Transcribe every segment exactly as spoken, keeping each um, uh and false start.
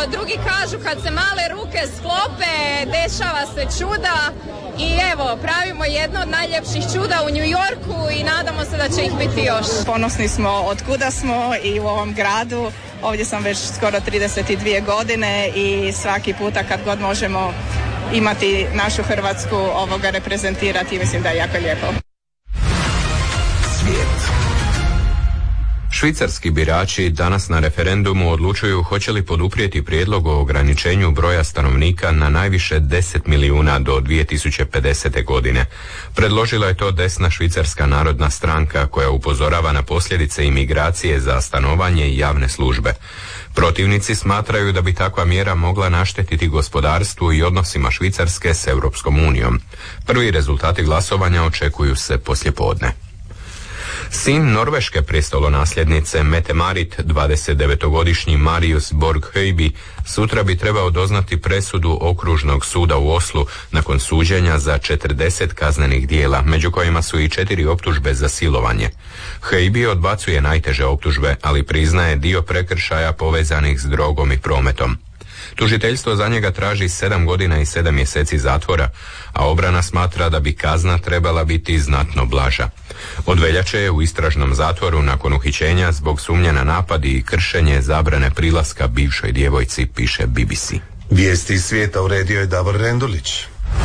drugi kažu kad se male ruke sklope, dešava se čuda i evo, pravimo jedno od najljepših čuda u New Yorku i nadamo se da će ih biti još. Ponosni smo od kuda smo i u ovom gradu. Ovdje sam već skoro trideset dvije godine i svaki puta kad god možemo imati našu Hrvatsku ovoga reprezentirati, mislim da je jako lijepo. Svijet. Švicarski birači danas na referendumu odlučuju hoće li poduprijeti prijedlog o ograničenju broja stanovnika na najviše deset milijuna do dvije tisuće pedesete. godine. Predložila je to desna Švicarska narodna stranka koja upozorava na posljedice imigracije za stanovanje i javne službe. Protivnici smatraju da bi takva mjera mogla naštetiti gospodarstvu i odnosima Švicarske s Europskom unijom. Prvi rezultati glasovanja očekuju se poslijepodne. Sin norveške prestolonasljednice Mette-Marit, dvadesetdevetogodišnji Marius Borg Høiby, sutra bi trebao doznati presudu okružnog suda u Oslu nakon suđenja za četrdeset kaznenih djela, među kojima su i četiri optužbe za silovanje. Høiby odbacuje najteže optužbe, ali priznaje dio prekršaja povezanih s drogom i prometom. Tužiteljstvo za njega traži sedam godina i sedam mjeseci zatvora, a obrana smatra da bi kazna trebala biti znatno blaža. Od veljače je u istražnom zatvoru nakon uhićenja zbog sumnje na napad i kršenje zabrane prilaska bivšoj djevojci, piše B B C. Vijesti iz svijeta uredio je Davor Rendulić.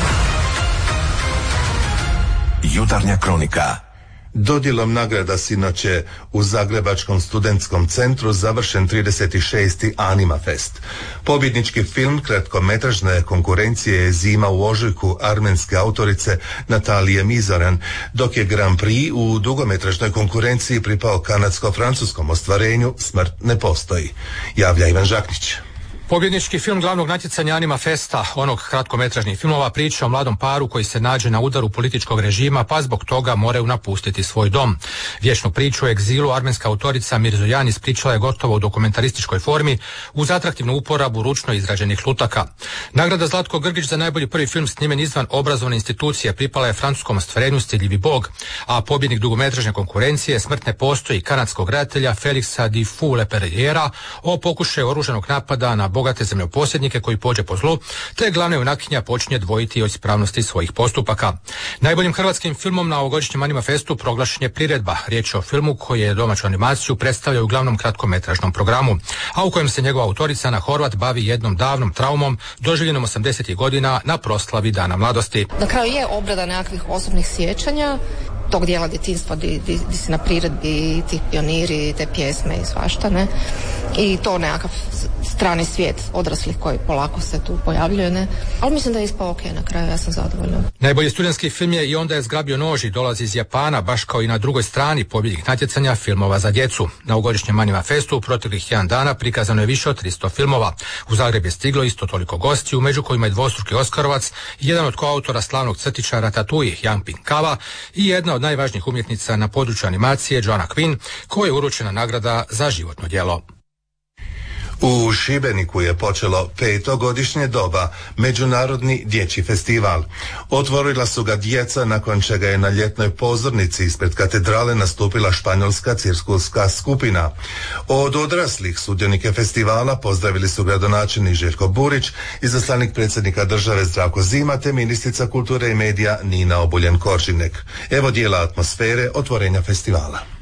Jutarnja kronika. Dodjelom nagrada sinoć je u Zagrebačkom studentskom centru završen trideset šesti Anima Fest. Pobjednički film kratkometražne konkurencije je Zima u ožujku armenske autorice Natalije Mizoran, dok je Grand Prix u dugometražnoj konkurenciji pripao kanadsko-francuskom ostvarenju Smrt ne postoji. Javlja Ivan Žaknić. Pobjednički film glavnog natjecanja Anima Festa, onog kratkometražnih filmova, priča o mladom paru koji se nađe na udaru političkog režima pa zbog toga moraju napustiti svoj dom. Vječnu priču o egzilu armenska autorica Mirzojan ispričala je gotovo u dokumentarističkoj formi uz atraktivnu uporabu ručno izrađenih lutaka. Nagrada Zlatko Grgić za najbolji prvi film snimen izvan obrazovne institucije pripala je francuskom ostvarenju Stidljivi Bog, a pobjednik dugometražne konkurencije Smrt ne postoji kanadskog redatelja Felixa Dufour-Leperriera o pokušaju oružanog napada na bogate zemljoposjednike koji pođe po zlu, te glavna junakinja počinje dvojiti o ispravnosti svojih postupaka. Najboljim hrvatskim filmom na ovogodišnjem Anima Festu proglašen je Priredba. Riječ je o filmu koji je domaću animaciju predstavlja u glavnom kratkometražnom programu, a u kojem se njegova autorica Ana Horvat bavi jednom davnom traumom doživljenom osamdesetih godina na proslavi Dana mladosti. Na kraju je obrada nekakvih osobnih sjećanja tog dijela djetinjstva di, di, di si na priredbi, ti pioniri, te pjesme i svašta, ne? I to nekakav strani svijet odraslih koji polako se tu pojavljuje, ne? Ali mislim da je ispao ok na kraju, ja sam zadovoljna. Najbolji studentski film je I onda je zgrabio nož i dolazi iz Japana, baš kao i na drugoj strani pobjednih natjecanja filmova za djecu. Na ovogodišnjem Anima Festu u proteklih jedan dana prikazano je više od tristo filmova. U Zagreb je stiglo isto toliko gostiju, među kojima je dvostruki Oskarovac, jedan od koautora slavnog crtića Ratatouille, Yang Ping-Kava i jedna od najvažnijih umjetnica na području animacije, Joanna Quinn, kojoj je uručena nagrada za životno djelo. U Šibeniku je počelo petogodišnje doba Međunarodni dječji festival. Otvorila su ga djeca, nakon čega je na ljetnoj pozornici ispred katedrale nastupila španjolska cirkuska skupina. Od odraslih sudionike festivala pozdravili su gradonačelnik Željko Burić, izaslanik predsjednika države Zdravko Zima te ministrica kulture i medija Nina Obuljen Koržinek. Evo dijela atmosfere otvorenja festivala.